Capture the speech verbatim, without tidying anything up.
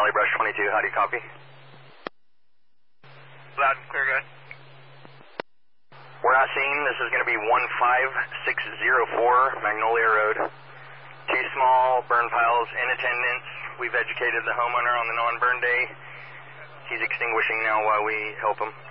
Valley Brush twenty-two, how do you copy? Loud and clear, good. We're not seeing, this is going to be one five six zero four Magnolia Road. Two small burn piles in attendance. We've educated the homeowner on the non-burn day. He's extinguishing now while we help him.